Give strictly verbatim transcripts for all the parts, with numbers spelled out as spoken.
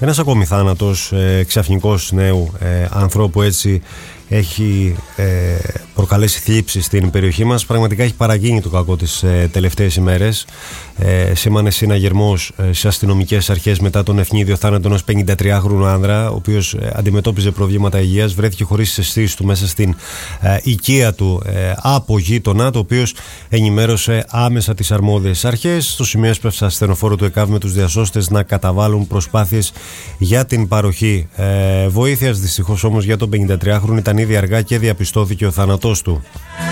Ένας ακόμη θάνατος ε, ξαφνικός νέου ε, ανθρώπου έτσι έχει ε, προκαλέσει θλίψη στην περιοχή μας. Πραγματικά έχει παραγίνει το κακό τις ε, τελευταίες ημέρες. Ε, σήμανε συναγερμός ε, σε αστυνομικές αρχές μετά τον ευνίδιο θάνατο ενός πενηντατριάχρονου άνδρα, ο οποίος ε, αντιμετώπιζε προβλήματα υγείας. Βρέθηκε χωρίς τις αισθήσεις του μέσα στην ε, οικία του ε, από γείτονα, το οποίος ενημέρωσε άμεσα τις αρμόδιες αρχές. Στο σημείο έσπευσε ασθενοφόρο του ΕΚΑΒ με τους διασώστες να καταβάλουν προσπάθειες για την παροχή ε, βοήθειας. Δυστυχώς όμως για τον πενηντατριάχρονο ήταν ήδη αργά και διαπιστώθηκε ο θάνατός του.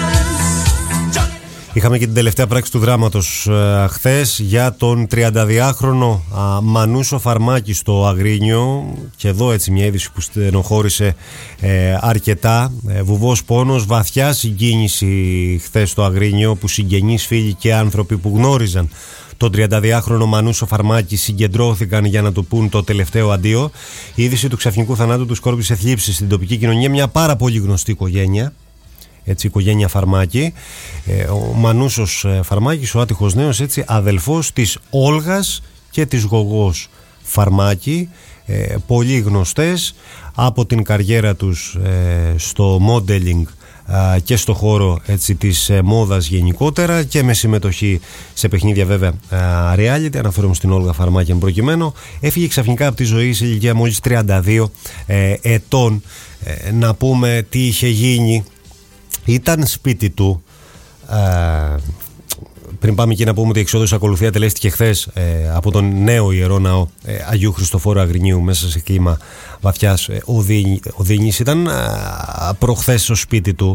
Είχαμε και την τελευταία πράξη του δράματος ε, χθες για τον τριανταδυάχρονο α, Μανούσο Φαρμάκη στο Αγρίνιο, και εδώ έτσι μια είδηση που στενοχώρησε ε, αρκετά. ε, Βουβός πόνος, βαθιά συγκίνηση χθες στο Αγρίνιο, που συγγενείς, φίλοι και άνθρωποι που γνώριζαν τον τριανταδυάχρονο Μανούσο Φαρμάκη συγκεντρώθηκαν για να του πούν το τελευταίο αντίο. Η είδηση του ξαφνικού θανάτου του σκόρπισε θλίψη στην τοπική κοινωνία. Μια πάρα πολύ γνωστή οικογένεια, έτσι, οικογένεια Φαρμάκη. Ε, ο Μανούσος Φαρμάκης, ο άτυχος νέος, έτσι, αδελφός της Όλγας και της Γογός Φαρμάκη, ε, πολύ γνωστές από την καριέρα τους ε, στο modeling και στο χώρο, έτσι, της ε, μόδας γενικότερα, και με συμμετοχή σε παιχνίδια βέβαια reality. Αναφέρομαι στην Όλγα Φαρμάκη εν προκειμένου. Έφυγε ξαφνικά από τη ζωή σε ηλικία μόλις τριάντα δύο ε, ετών. ε, Να πούμε τι είχε γίνει. Ήταν σπίτι του. ε, Πριν πάμε εκεί να πούμε ότι η εξόδος ακολουθία τελέστηκε χθες ε, από τον νέο Ιερό Ναό ε, Αγίου Χριστοφόρου Αγρινίου μέσα σε κλίμα βαθιάς ε, οδύνης. Ήταν ε, προχθές στο σπίτι του,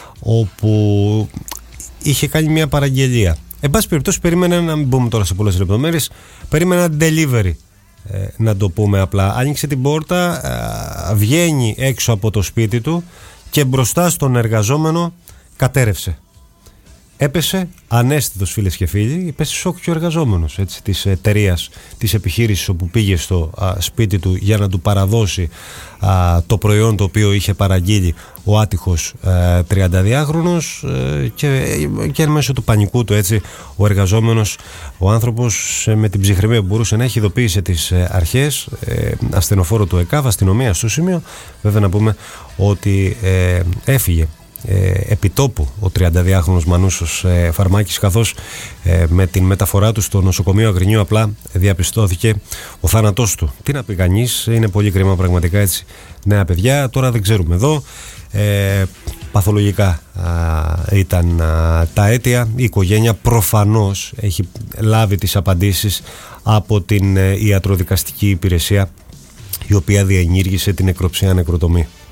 όπου είχε κάνει μια παραγγελία. Εν πάση περιπτώσει, περίμενε, να μην μπούμε τώρα σε πολλές λεπτομέρειες, περίμενε ένα delivery, ε, να το πούμε απλά. Άνοιξε την πόρτα, ε, βγαίνει έξω από το σπίτι του και μπροστά στον εργαζόμενο κατέρευσε. Έπεσε ανέστητος, φίλες και φίλοι, έπεσε σοκ και ο εργαζόμενος, έτσι, της εταιρείας, της επιχείρησης όπου πήγε στο α, σπίτι του για να του παραδώσει α, το προϊόν το οποίο είχε παραγγείλει ο άτυχος τριανταδυάχρονος, ε, και, και εν μέσω του πανικού του, έτσι, ο εργαζόμενος, ο άνθρωπος, ε, με την ψυχραιμία που μπορούσε να έχει, ειδοποίησε τις ε, αρχές, ε, ασθενοφόρο του ΕΚΑΒ, αστυνομία στο σημείο. Βέβαια να πούμε ότι ε, έφυγε Ε, επιτόπου ο τριανταδυάχρονος Μανούσος ε, Φαρμάκης, καθώς ε, με την μεταφορά του στο νοσοκομείο Αγρινίου απλά διαπιστώθηκε ο θάνατός του. Τι να πει κανείς, είναι πολύ κρίμα πραγματικά, έτσι, νέα παιδιά. Τώρα δεν ξέρουμε εδώ ε, παθολογικά α, ήταν α, τα αίτια. Η οικογένεια προφανώς έχει λάβει τις απαντήσεις από την ε, ιατροδικαστική υπηρεσία, η οποία διενήργησε την νεκροψία νεκροτομή.